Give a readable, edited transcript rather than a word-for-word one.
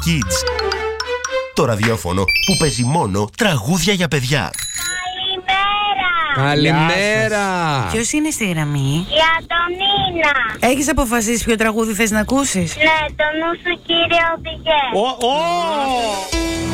Kids. Το ραδιόφωνο που παίζει μόνο τραγούδια για παιδιά. Καλημέρα! Ποιος είναι στη γραμμή? Η Αντωνίνα. Έχεις αποφασίσει ποιο τραγούδι θες να ακούσεις? Ναι, το νου σου κύριε οδηγέ.